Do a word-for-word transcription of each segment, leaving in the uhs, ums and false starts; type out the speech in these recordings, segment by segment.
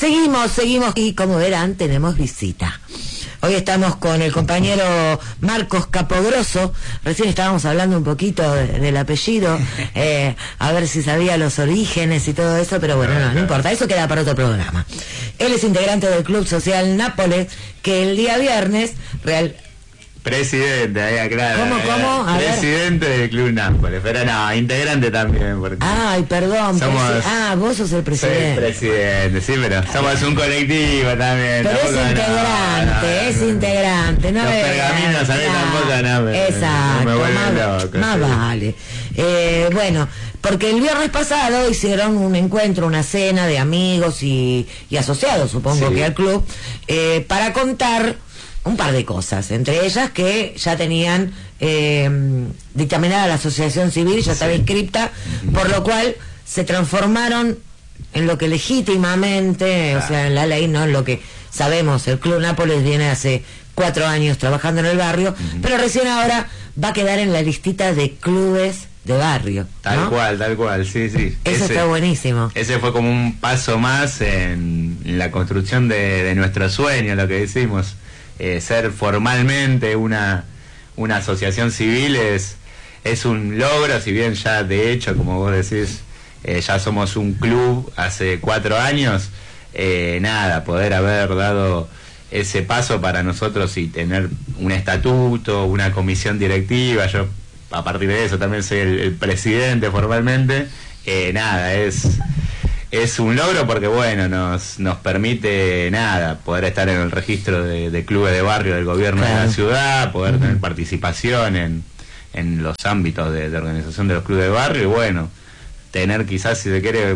Seguimos, seguimos y como verán tenemos visita. Hoy estamos con el compañero Marcos Capogrosso. Recién estábamos hablando un poquito de, del apellido, eh, a ver si sabía los orígenes y todo eso, pero bueno, no, no importa, eso queda para otro programa. Él es integrante del Club Social Nápoles, que el día viernes real... Presidente, ahí aclara. ¿Cómo, cómo? A Presidente ver. del Club Nápoles, pero no, integrante también. Porque Ay, perdón. Somos, ah, vos sos el presidente. Soy el presidente, sí, pero somos un colectivo también. Pero es integrante, no, no, es integrante. No los es, pergaminos a mí tampoco no me, exacto, no me más, loco, más sí. vale. Eh, bueno, porque el viernes pasado hicieron un encuentro, una cena de amigos y, y asociados, supongo sí. que al club, eh, para contar un par de cosas, entre ellas que ya tenían eh, dictaminada la asociación civil, ya sí. estaba inscripta, uh-huh. por lo cual se transformaron en lo que legítimamente, ah. o sea, en la ley, no en lo que sabemos. El Club Nápoles viene hace cuatro años trabajando en el barrio, uh-huh. pero recién ahora va a quedar en la listita de clubes de barrio, tal ¿no? cual, tal cual, sí, sí. Eso ese, está buenísimo. Ese fue como un paso más en la construcción de, de nuestro sueño, lo que decimos. Eh, ser formalmente una, una asociación civil es, es un logro, si bien ya de hecho, como vos decís, eh, ya somos un club hace cuatro años, eh, nada, poder haber dado ese paso para nosotros y tener un estatuto, una comisión directiva, yo a partir de eso también soy el, el presidente formalmente, eh, nada, es... Es un logro porque, bueno, nos nos permite, nada, poder estar en el registro de, de clubes de barrio del gobierno claro. de la ciudad, poder uh-huh. tener participación en, en los ámbitos de, de organización de los clubes de barrio y, bueno, tener quizás, si se quiere,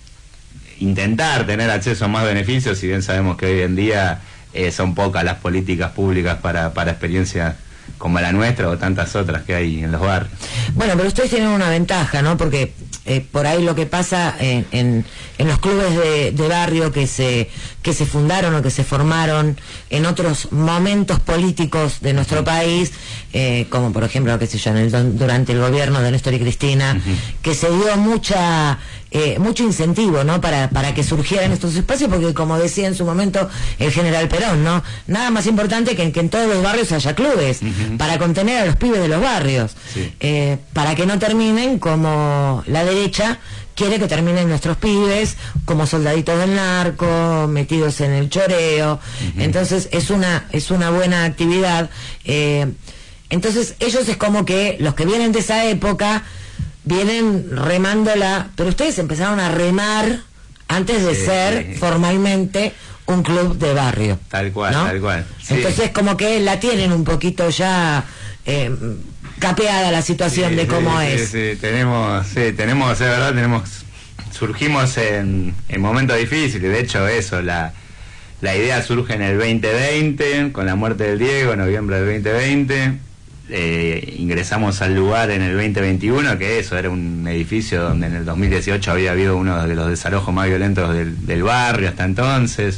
intentar tener acceso a más beneficios, si bien sabemos que hoy en día eh, son pocas las políticas públicas para, para experiencias como la nuestra o tantas otras que hay en los barrios. Bueno, pero ustedes tienen una ventaja, ¿no? Porque eh, por ahí lo que pasa en, en, en los clubes de, de barrio que se que se fundaron o que se formaron en otros momentos políticos de nuestro país, eh, como por ejemplo, qué sé yo, en el, durante el gobierno de Néstor y Cristina, uh-huh. que se dio mucha eh, mucho incentivo, ¿no? Para para que surgieran estos espacios, porque como decía en su momento el general Perón, ¿no? Nada más importante que, que en todos los barrios haya clubes, uh-huh. para contener a los pibes de los barrios, sí. eh, para que no terminen como la derecha quiere que terminen nuestros pibes como soldaditos del narco, metidos en el choreo. Uh-huh. Entonces es una es una buena actividad. Eh, entonces ellos es como que los que vienen de esa época vienen remándola, pero ustedes empezaron a remar antes de sí, ser sí. formalmente un club de barrio. Tal cual, ¿no? tal cual. Sí. Entonces como que la tienen un poquito ya eh, capeada la situación sí, de cómo sí, es. Sí, sí, tenemos, sí, tenemos, es verdad, tenemos, surgimos en, en momentos difíciles, de hecho eso, la, la idea surge en el veinte veinte, con la muerte del Diego, en noviembre del veinte veinte, eh, ingresamos al lugar en el veinte veintiuno, que eso, era un edificio donde en el dos mil dieciocho había habido uno de los desalojos más violentos del, del barrio hasta entonces,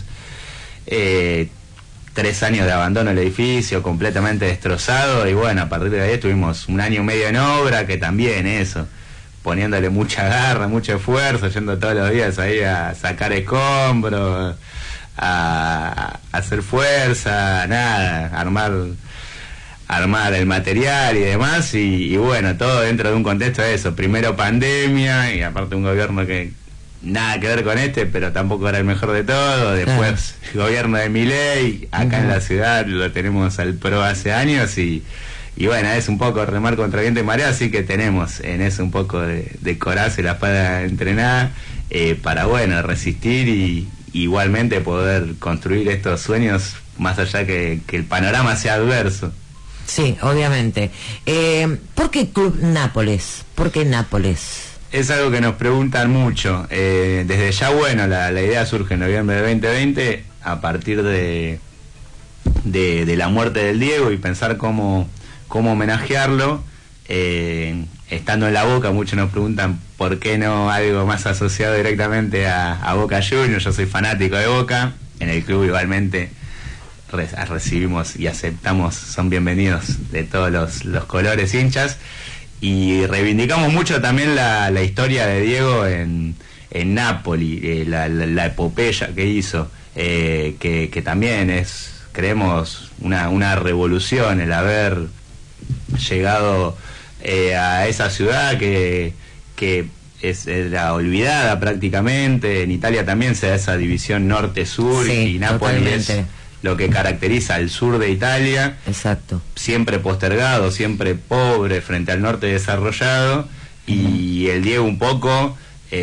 eh, tres años de abandono del edificio, completamente destrozado, y bueno, a partir de ahí estuvimos un año y medio en obra, que también eso, poniéndole mucha garra, mucho esfuerzo, yendo todos los días ahí a sacar escombros, a, a hacer fuerza, nada, armar armar el material y demás, y, y bueno, todo dentro de un contexto de eso, primero pandemia, y aparte un gobierno que nada que ver con este, pero tampoco era el mejor de todo. Después claro. gobierno de Milei, acá uh-huh. en la ciudad lo tenemos al pro hace años, y, y bueno, es un poco remar contra viento y marea, así que tenemos en eso un poco de, de coraje, la espada entrenada, eh, para bueno, resistir y igualmente poder construir estos sueños más allá que, que el panorama sea adverso. Sí, obviamente. Eh, ¿Por qué Club Nápoles? ¿Por qué Nápoles? Es algo que nos preguntan mucho. Eh, desde ya, bueno, la, la idea surge en noviembre de veinte veinte, a partir de, de, de la muerte del Diego, y pensar cómo, cómo homenajearlo. Eh, estando en la Boca, muchos nos preguntan por qué no algo más asociado directamente a, a Boca Juniors. Yo soy fanático de Boca. En el club igualmente re, recibimos y aceptamos, son bienvenidos de todos los, los colores hinchas. Y reivindicamos mucho también la, la historia de Diego en, en Nápoli, eh, la, la, la epopeya que hizo, eh, que, que también es, creemos, una, una revolución el haber llegado eh, a esa ciudad que, que es, era olvidada prácticamente. En Italia también se da esa división norte-sur, sí, y Nápoli totalmente. Es lo que caracteriza al sur de Italia. Exacto. Siempre postergado, siempre pobre frente al norte desarrollado, y uh-huh. el Diego un poco,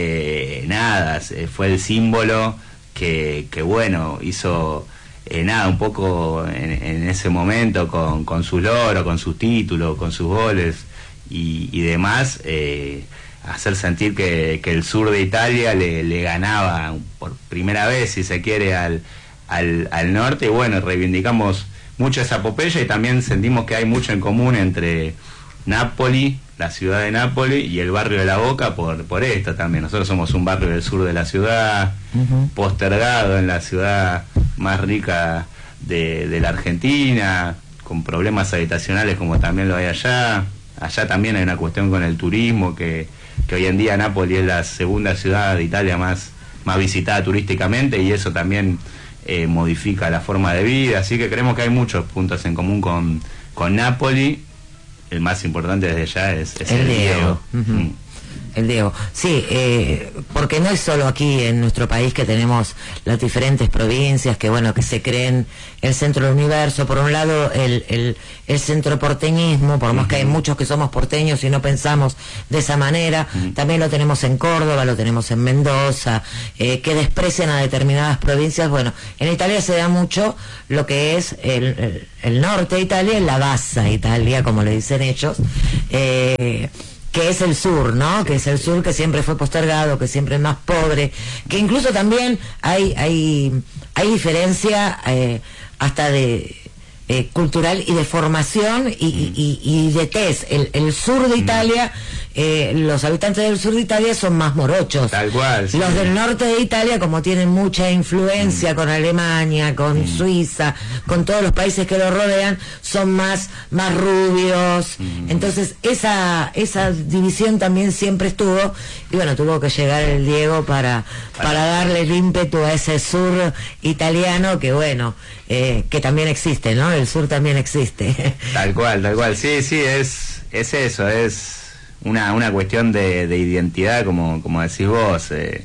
eh, nada, fue el símbolo que, que bueno, hizo... Eh, nada, un poco en, en ese momento con, con sus logros, con sus títulos, con sus goles y, y demás, eh, hacer sentir que, que el sur de Italia le, le ganaba por primera vez, si se quiere, al, al, al norte. Y bueno, reivindicamos mucho esa epopeya, y también sentimos que hay mucho en común entre Nápoli, la ciudad de Nápoli, y el barrio de La Boca por, por esto también. Nosotros somos un barrio del sur de la ciudad, uh-huh. postergado en la ciudad más rica de, de la Argentina, con problemas habitacionales como también lo hay allá. Allá también hay una cuestión con el turismo, que, que hoy en día Nápoli es la segunda ciudad de Italia más, más visitada turísticamente, y eso también eh, modifica la forma de vida. Así que creemos que hay muchos puntos en común con, con Nápoli. El más importante desde ya es, es el, el Diego. Diego. Uh-huh. mm. El Diego, sí, eh, porque no es solo aquí en nuestro país que tenemos las diferentes provincias que, bueno, que se creen el centro del universo. Por un lado, el, el, el centro porteñismo, por más uh-huh. que hay muchos que somos porteños y no pensamos de esa manera, uh-huh. también lo tenemos en Córdoba, lo tenemos en Mendoza, eh, que desprecian a determinadas provincias. Bueno, en Italia se da mucho lo que es el, el, el norte de Italia, la Bassa Italia, como le dicen ellos, eh... que es el sur, ¿no? Que es el sur que siempre fue postergado, que siempre es más pobre, que incluso también hay hay hay diferencia eh, hasta de eh, cultural y de formación y, y, y, y de tez. El, el sur de Italia, eh, los habitantes del sur de Italia son más morochos. Tal cual. Sí. Los del norte de Italia, como tienen mucha influencia mm. con Alemania, con mm. Suiza, con todos los países que lo rodean, son más, más rubios. Mm. Entonces, esa, esa división también siempre estuvo, y bueno, tuvo que llegar el Diego para, para, para darle el ímpetu a ese sur italiano que, bueno, eh, que también existe, ¿no? El sur también existe. Tal cual, tal cual. Sí, sí, es, es eso, es una, una cuestión de, de identidad, como, como decís vos. Eh,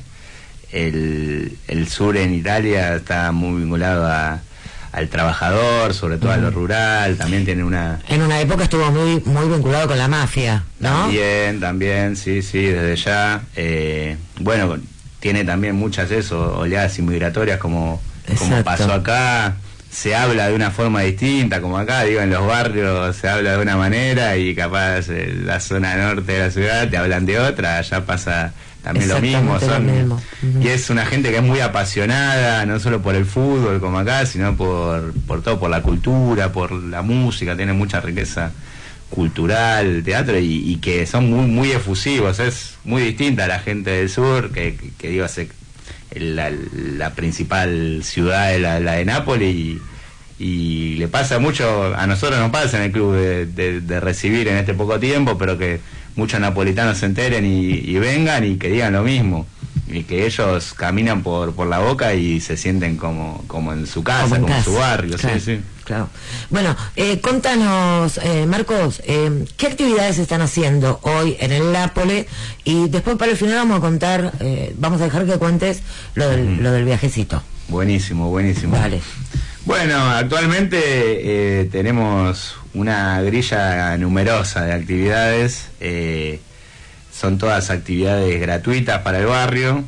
el, el sur en Italia está muy vinculado a, al trabajador, sobre todo uh-huh. a lo rural. También tiene una... En una época estuvo muy muy vinculado con la mafia, ¿no? También, también, sí, sí, desde ya. Eh, bueno, tiene también muchas eso, oleadas inmigratorias como, como pasó acá. Se habla de una forma distinta, como acá, digo, en los barrios se habla de una manera, y capaz en la zona norte de la ciudad te hablan de otra. Allá pasa también lo mismo, son, lo mismo. Uh-huh. Y es una gente que es muy apasionada, no solo por el fútbol como acá, sino por, por todo, por la cultura, por la música. Tiene mucha riqueza cultural, teatro, y, y que son muy muy efusivos. Es muy distinta a la gente del sur, que, que, que digo, se... La, la principal ciudad es la, la de Nápoles, y, y le pasa mucho, a nosotros nos pasa en el club de, de, de recibir en este poco tiempo, pero que muchos napolitanos se enteren y, y vengan y que digan lo mismo, y que ellos caminan por por la Boca y se sienten como como en su casa, como en, como casa. En su barrio. Claro, sí, sí. Claro. Bueno, eh, contanos, eh, Marcos, eh, ¿qué actividades están haciendo hoy en el Nápoles? Y después, para el final, vamos a contar, eh, vamos a dejar que cuentes lo del, mm. lo del viajecito. Buenísimo, buenísimo. Vale. Bueno, actualmente eh, tenemos una grilla numerosa de actividades. Eh, son todas actividades gratuitas para el barrio,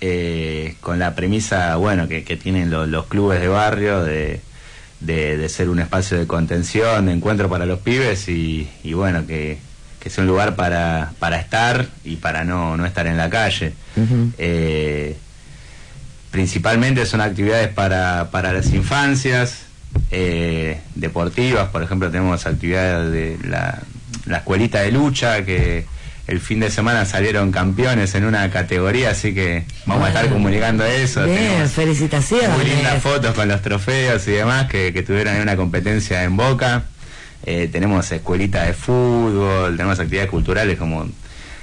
eh, con la premisa, bueno, que, que tienen lo, los clubes de barrio de... De, de ser un espacio de contención, de encuentro para los pibes, y, y bueno, que, que es un lugar para, para estar y para no, no estar en la calle. Uh-huh. Eh, principalmente son actividades para, para las infancias, eh, deportivas. Por ejemplo, tenemos actividades de la, la escuelita de lucha, que el fin de semana salieron campeones en una categoría, así que vamos bueno, a estar comunicando eso. Bien, felicitaciones. Muy lindas fotos con los trofeos y demás que, que tuvieron en una competencia en Boca. Eh, tenemos escuelitas de fútbol, tenemos actividades culturales como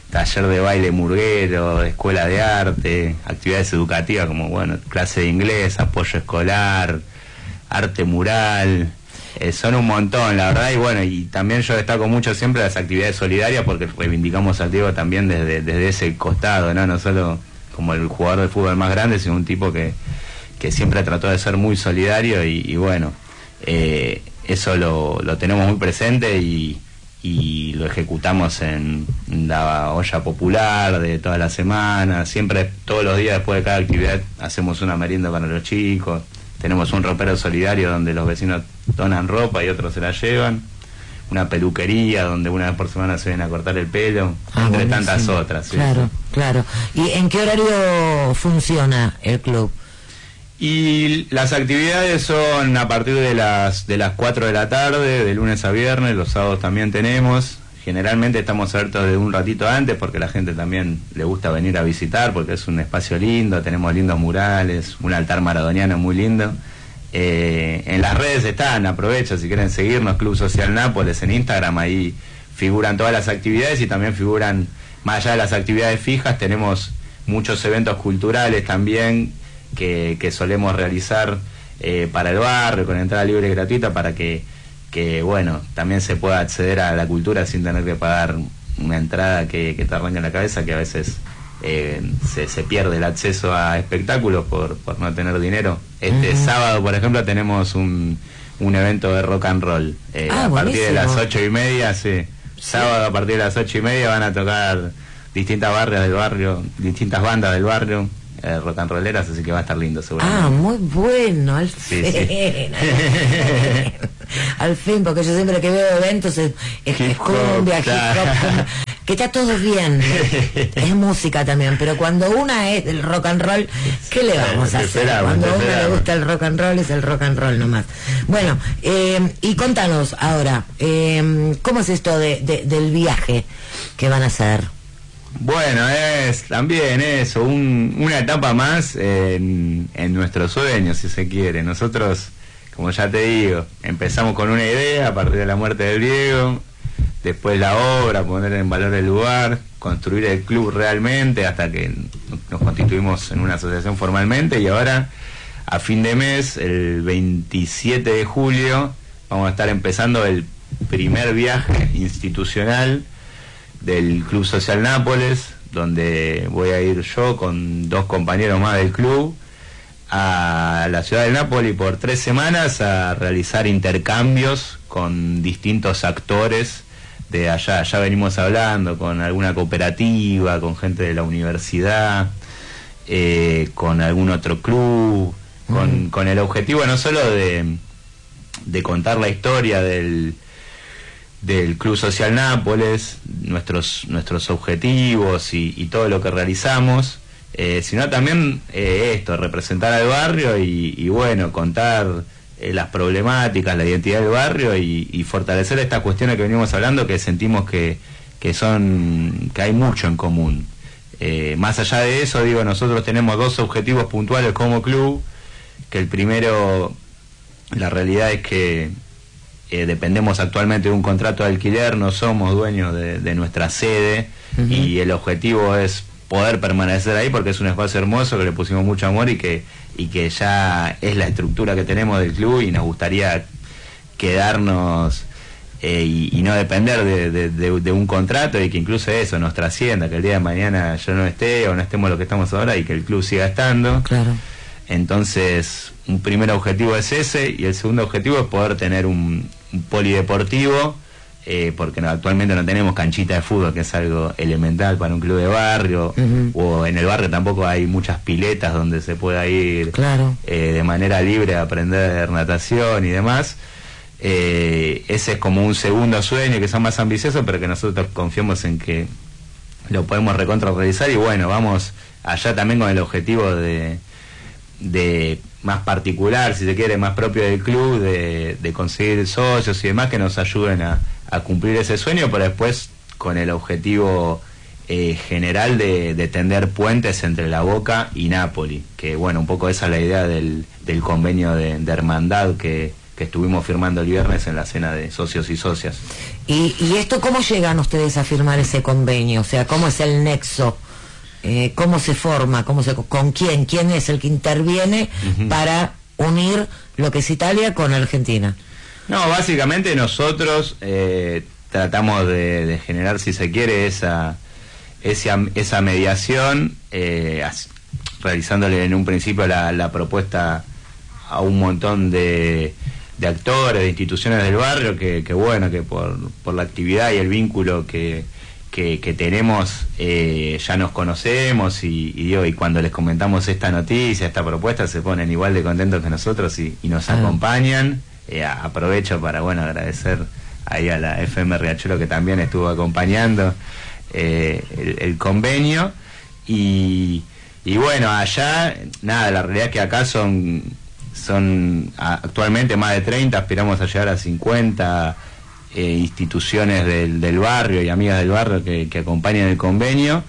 taller de baile murguero, escuela de arte, actividades educativas como, bueno, clase de inglés, apoyo escolar, arte mural, eh, son un montón, la verdad, y bueno, y también yo destaco mucho siempre las actividades solidarias porque reivindicamos al Diego también desde, desde ese costado, ¿no? No solo como el jugador de fútbol más grande, sino un tipo que, que siempre trató de ser muy solidario y, y bueno, eh, eso lo, lo tenemos muy presente y y lo ejecutamos en la olla popular de toda la semana, siempre todos los días después de cada actividad hacemos una merienda para los chicos, tenemos un ropero solidario donde los vecinos donan ropa y otros se la llevan, una peluquería donde una vez por semana se vienen a cortar el pelo, ah, entre buenísimo. Tantas otras. ¿Sí? Claro, claro. ¿Y en qué horario funciona el club? Y las actividades son a partir de las de las cuatro de la tarde, de lunes a viernes, los sábados también tenemos. Generalmente estamos abiertos de un ratito antes porque la gente también le gusta venir a visitar porque es un espacio lindo, tenemos lindos murales, un altar maradoniano muy lindo. Eh, en las redes están, aprovecho si quieren seguirnos, Club Social Nápoles en Instagram, ahí figuran todas las actividades y también figuran, más allá de las actividades fijas, tenemos muchos eventos culturales también que, que solemos realizar eh, para el barrio con entrada libre y gratuita para que, que bueno, también se pueda acceder a la cultura sin tener que pagar una entrada que, que te arranca en la cabeza, que a veces eh, se, se pierde el acceso a espectáculos por, por no tener dinero. Este uh-huh. sábado, por ejemplo, tenemos un, un evento de rock and roll eh, ah, a partir buenísimo. de las ocho y media, sí. Sábado a partir de las ocho y media van a tocar distintas barrias del barrio, distintas bandas del barrio, eh, rock and rolleras, así que va a estar lindo seguramente. Ah, muy bueno, al fin. Sí, sí. Al fin, porque yo siempre que veo eventos es, es, es cumbia, hip hop, que está todo bien, es música también, pero cuando una es el rock and roll, ¿qué le vamos a hacer? Cuando a uno le gusta el rock and roll, es el rock and roll nomás. Bueno, eh, y contanos ahora, eh, ¿cómo es esto de, de, del viaje que van a hacer? Bueno, es también eso, un, una etapa más en, en nuestro sueño, si se quiere. Nosotros, como ya te digo, empezamos con una idea a partir de la muerte del Diego, después la obra, poner en valor el lugar, construir el club realmente hasta que nos constituimos en una asociación formalmente y ahora, a fin de mes, el veintisiete de julio, vamos a estar empezando el primer viaje institucional del Club Social Nápoles, donde voy a ir yo con dos compañeros más del club a la ciudad de Nápoles por tres semanas a realizar intercambios con distintos actores de allá. Ya venimos hablando con alguna cooperativa, con gente de la universidad, eh, con algún otro club, mm. con, con el objetivo no solo de, de contar la historia del del Club Social Nápoles, nuestros nuestros objetivos y, y todo lo que realizamos, eh, sino también eh, esto, representar al barrio y, y bueno, contar eh, las problemáticas, la identidad del barrio y, y fortalecer estas cuestiones que venimos hablando que sentimos que, que son que hay mucho en común. Eh, más allá de eso, digo, nosotros tenemos dos objetivos puntuales como club, que el primero, la realidad es que Eh, dependemos actualmente de un contrato de alquiler, no somos dueños de, de nuestra sede uh-huh. y el objetivo es poder permanecer ahí porque es un espacio hermoso que le pusimos mucho amor y que y que ya es la estructura que tenemos del club y nos gustaría quedarnos eh, y, y no depender de, de, de, de un contrato y que incluso eso nos trascienda, que el día de mañana yo no esté o no estemos lo que estamos ahora y que el club siga estando. Claro. Entonces, un primer objetivo es ese y el segundo objetivo es poder tener un, un polideportivo, eh, porque no, actualmente no tenemos canchita de fútbol, que es algo elemental para un club de barrio, uh-huh. o en el barrio tampoco hay muchas piletas donde se pueda ir claro. eh, de manera libre a aprender natación y demás. Eh, ese es como un segundo sueño que son más ambiciosos, pero que nosotros confiamos en que lo podemos recontra realizar y bueno, vamos allá también con el objetivo de de más particular, si se quiere, más propio del club, de, de conseguir socios y demás que nos ayuden a, a cumplir ese sueño, pero después con el objetivo eh, general de, de tender puentes entre La Boca y Nápoli, que bueno, un poco esa es la idea del, del convenio de, de hermandad que, que estuvimos firmando el viernes en la cena de socios y socias. ¿Y, y esto cómo llegan ustedes a firmar ese convenio? O sea, ¿cómo es el nexo? Eh, ¿Cómo se forma? ¿Cómo se, ¿Con quién? ¿Quién es el que interviene uh-huh. para unir lo que es Italia con Argentina? No, básicamente nosotros eh, tratamos de, de generar, si se quiere, esa, esa, esa mediación, eh, realizándole en un principio la, la propuesta a un montón de, de actores, de instituciones del barrio, que, que bueno, que por, por la actividad y el vínculo que, que, que tenemos, eh, ya nos conocemos y, y, digo, y cuando les comentamos esta noticia, esta propuesta, se ponen igual de contentos que nosotros y, y nos ah. acompañan. Eh, aprovecho para, bueno, agradecer ahí a la F M Riachuelo, que también estuvo acompañando eh, el, el convenio. Y, y bueno, allá, nada, la realidad es que acá son, son actualmente más de treinta, aspiramos a llegar a cincuenta eh, instituciones del, del barrio y amigas del barrio que, que acompañan el convenio.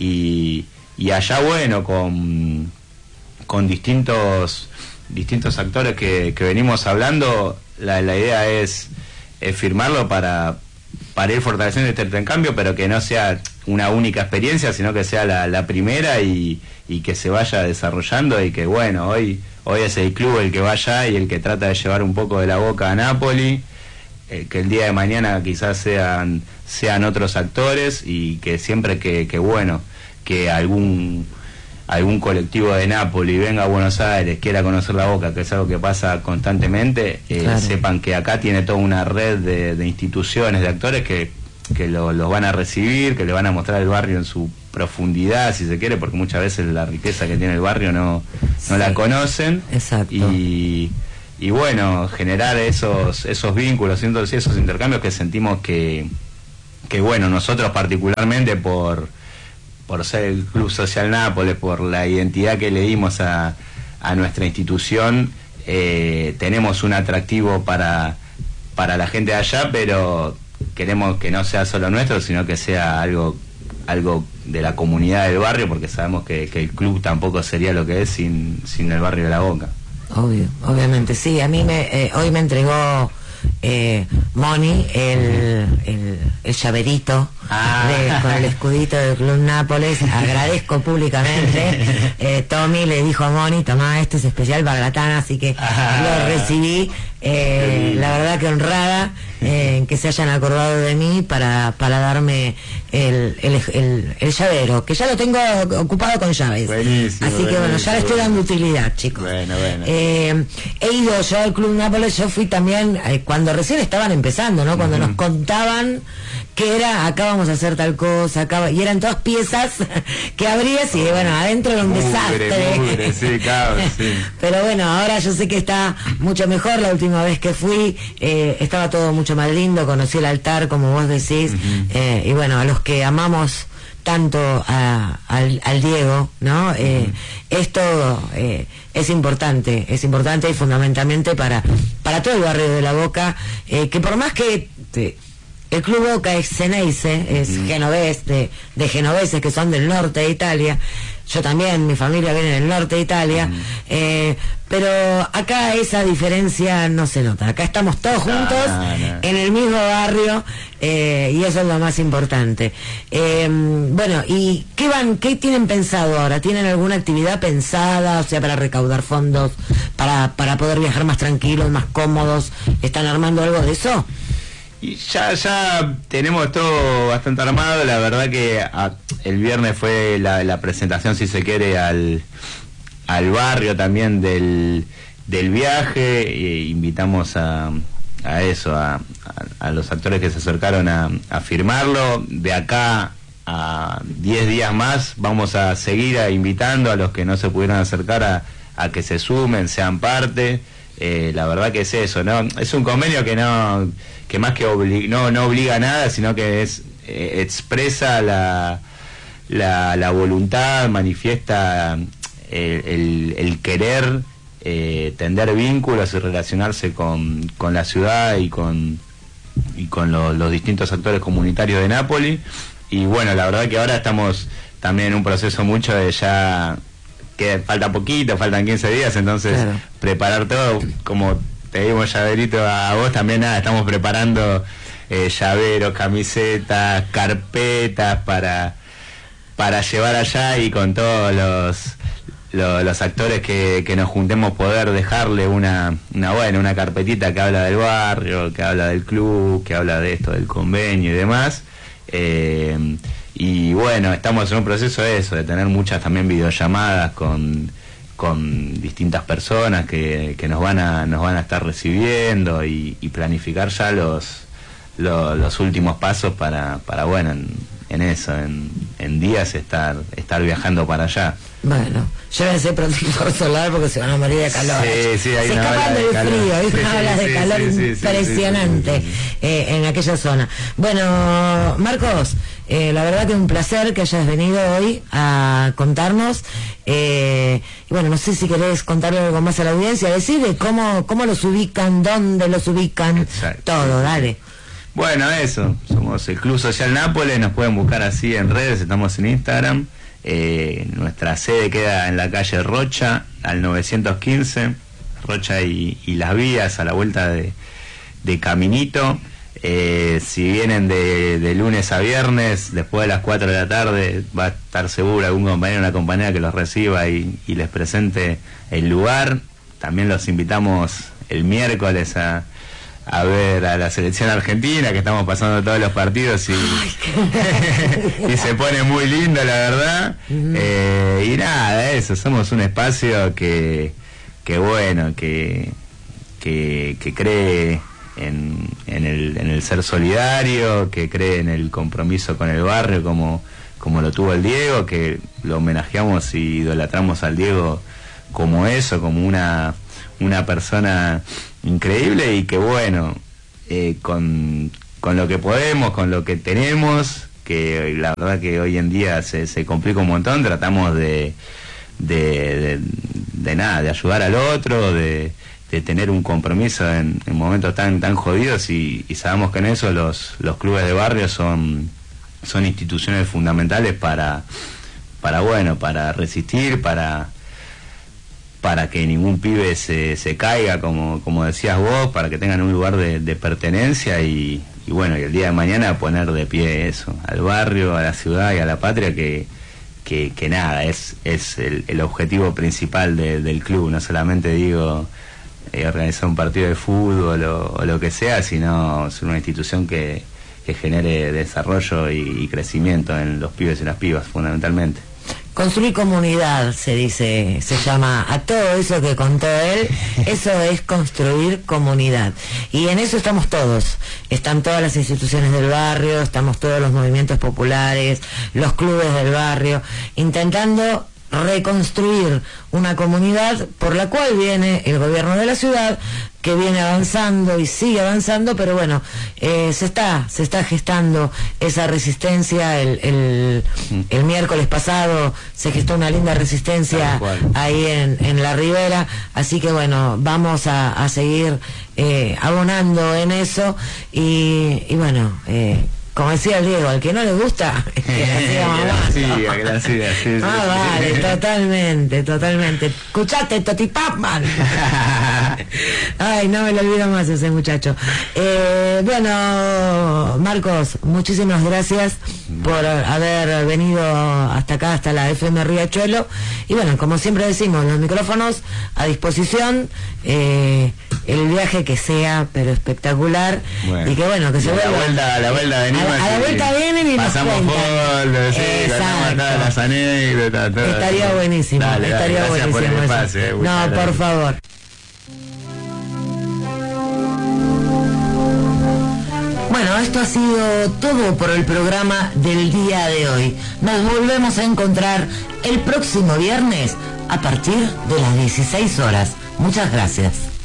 Y, y allá, bueno, con, con distintos... distintos actores que, que venimos hablando, la, la idea es, es firmarlo para, para ir fortaleciendo este intercambio, pero que no sea una única experiencia, sino que sea la, la primera y, y que se vaya desarrollando, y que bueno, hoy, hoy es el club el que va allá y el que trata de llevar un poco de la Boca a Napoli, eh, que el día de mañana quizás sean, sean otros actores, y que siempre que, que bueno, que algún... algún colectivo de Nápoli venga a Buenos Aires, quiera conocer la Boca, que es algo que pasa constantemente, eh, claro. sepan que acá tiene toda una red de, de instituciones, de actores que, que los lo van a recibir, que le van a mostrar el barrio en su profundidad, si se quiere, porque muchas veces la riqueza que tiene el barrio no, no sí. la conocen. Exacto. Y, y bueno, generar esos, esos vínculos, esos intercambios que sentimos que, que bueno, nosotros particularmente por... por ser el Club Social Nápoles, por la identidad que le dimos a, a nuestra institución, eh, tenemos un atractivo para, para la gente de allá, pero queremos que no sea solo nuestro, sino que sea algo, algo de la comunidad del barrio, porque sabemos que, que el club tampoco sería lo que es sin, sin el barrio de La Boca. Obvio, obviamente, sí. A mí me, eh, hoy me entregó eh, Moni el, el, el llaverito ah. de, con el escudito del Club Nápoles. Agradezco públicamente. eh, Tommy le dijo a Moni: tomá, este es especial para Gatana, así que ah. lo recibí. Eh, la verdad que honrada eh, que se hayan acordado de mí para, para darme el, el, el, el llavero, que ya lo tengo ocupado con llaves. Buenísimo, así que buenísimo, bueno, ya le estoy dando utilidad, chicos. Bueno, bueno. Eh, he ido yo al Club Nápoles, yo fui también eh, cuando recién estaban empezando, ¿no? Cuando uh-huh. nos contaban que era, acá vamos a hacer tal cosa, acá, y eran todas piezas que abrías y bueno, adentro era un mugre, desastre. Mugre, sí, cabrón, sí. Pero bueno, ahora yo sé que está mucho mejor. La última vez que fui eh, estaba todo mucho más lindo, conocí el altar, como vos decís, uh-huh. eh, y bueno, a los que amamos tanto a, al, al Diego, ¿no? Eh, uh-huh. Esto eh, es importante, es importante y fundamentalmente para, para todo el barrio de La Boca, eh, que por más que... Te, el Club Boca es Ceneice, es mm. genovés, de, de genoveses que son del norte de Italia. Yo también, mi familia viene del norte de Italia. Mm. Eh, pero acá esa diferencia no se nota. Acá estamos todos juntos, ah, no. en el mismo barrio, eh, y eso es lo más importante. Eh, bueno, ¿y qué van, qué tienen pensado ahora? ¿Tienen alguna actividad pensada, o sea, para recaudar fondos, para, para poder viajar más tranquilos, más cómodos? ¿Están armando algo de eso? Y ya ya tenemos todo bastante armado. La verdad que a, el viernes fue la, la presentación, si se quiere, al, al barrio también del, del viaje. E invitamos a, a eso, a, a, a los actores que se acercaron a, a firmarlo. De acá a diez días más vamos a seguir a invitando a los que no se pudieron acercar a, a que se sumen, sean parte. Eh, la verdad que es eso, ¿no? Es un convenio que no... que más que obli no, no obliga a nada, sino que es eh, expresa la, la, la voluntad, manifiesta eh, el, el querer eh, tender vínculos y relacionarse con, con la ciudad y con, y con lo, los distintos actores comunitarios de Nápoli. Y bueno, la verdad que ahora estamos también en un proceso mucho de ya... que falta poquito, faltan quince días, entonces claro. preparar todo como te dimos llaverito a vos también. Nada, estamos preparando eh, llaveros, camisetas, carpetas para, para llevar allá y con todos los, los, los actores que, que nos juntemos poder dejarle una, una, bueno, una carpetita que habla del barrio, que habla del club, que habla de esto, del convenio y demás. Eh, y bueno, estamos en un proceso de eso, de tener muchas también videollamadas con, con distintas personas que, que nos van a nos van a estar recibiendo y, y planificar ya los, los los últimos pasos para, para bueno, en, en eso, en, en días estar estar viajando para allá. Bueno, llévense protector solar porque se van a morir de calor. Sí, sí, hay se una escapan del de frío, hay sí, una sí, ola de sí, calor sí, sí, impresionante sí, sí, sí, sí, sí. Eh, en aquella zona. Bueno, Marcos, eh, la verdad que un placer que hayas venido hoy a contarnos. Eh, y bueno, no sé si querés contarle algo más a la audiencia, decirle cómo, cómo los ubican, dónde los ubican, Exacto. todo, dale. Bueno, eso, somos el Club Social Nápoles, nos pueden buscar así en redes, estamos en Instagram. Eh, nuestra sede queda en la calle Rocha, al novecientos quince, Rocha y, y Las Vías, a la vuelta de, de Caminito. Eh, si vienen de, de lunes a viernes, después de las cuatro de la tarde, va a estar seguro algún compañero o una compañera que los reciba y, y les presente el lugar. También los invitamos el miércoles a a ver a la selección argentina, que estamos pasando todos los partidos y, y se pone muy lindo, la verdad. Uh-huh. eh, y nada, eso, somos un espacio que, que bueno, que, que, que cree en, en, el, en el ser solidario, que cree en el compromiso con el barrio, como, como lo tuvo el Diego, que lo homenajeamos y idolatramos al Diego como eso, como una, una persona increíble y que bueno, eh, con, con lo que podemos, con lo que tenemos, que la verdad que hoy en día se, se complica un montón, tratamos de de, de, de nada, de ayudar al otro, de, de tener un compromiso en, en momentos tan tan jodidos y, y sabemos que en eso los, los clubes de barrio son, son instituciones fundamentales para, para bueno, para resistir, para para que ningún pibe se, se caiga, como, como decías vos, para que tengan un lugar de, de pertenencia y, y bueno, y el día de mañana poner de pie eso, al barrio, a la ciudad y a la patria, que, que, que nada, es, es el, el objetivo principal de, del club, no solamente digo eh, organizar un partido de fútbol o, o lo que sea, sino ser una institución que, que genere desarrollo y, y crecimiento en los pibes y las pibas, fundamentalmente. Construir comunidad, se dice, se llama a todo eso que contó él, eso es construir comunidad. Y en eso estamos todos, están todas las instituciones del barrio, estamos todos los movimientos populares, los clubes del barrio, intentando reconstruir una comunidad por la cual viene el gobierno de la ciudad, que viene avanzando y sigue avanzando, pero bueno, eh, se está se está gestando esa resistencia. El, el, el miércoles pasado se gestó una linda resistencia ahí en, en la Ribera, así que bueno, vamos a, a seguir eh, abonando en eso y, y bueno, eh, como decía el Diego, al que no le gusta, que la siga mamando. Siga, que la siga, sí, sí, ah, vale, sí. totalmente, totalmente. Escuchate, Toti Papman. Ay, no me lo olvido más ese muchacho. Eh, bueno, Marcos, muchísimas gracias por haber venido hasta acá, hasta la F M Riachuelo. Y bueno, como siempre decimos, los micrófonos a disposición. Eh, el viaje que sea, pero espectacular. Bueno, y que bueno, que se vuelva. La vuelta, a la vuelta venimos. A, a la vuelta vienen y pasamos nos cuentan. Pasamos sí, las anécdotas. Todo, estaría todo. Buenísimo, dale, estaría dale, buenísimo. Por el espacio, eh, no, por gracias. Favor. Bueno, esto ha sido todo por el programa del día de hoy. Nos volvemos a encontrar el próximo viernes a partir de las dieciséis horas. Muchas gracias.